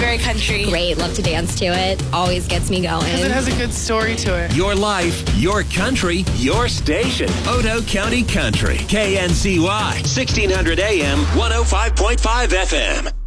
very country. Great. Love to dance to it. Always gets me going. Because it has a good story to it. Your life, your country, your station. Otoe County Country. KNCY. 1600 AM, 105.5 FM.